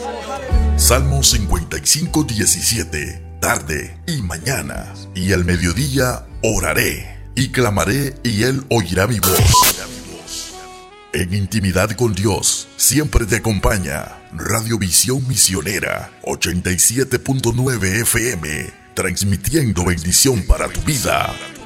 Salmo 55:17. Tarde y mañana y al mediodía oraré y clamaré y él oirá mi voz. En intimidad con Dios siempre te acompaña Radio Visión Misionera 87.9 FM, transmitiendo bendición para tu vida.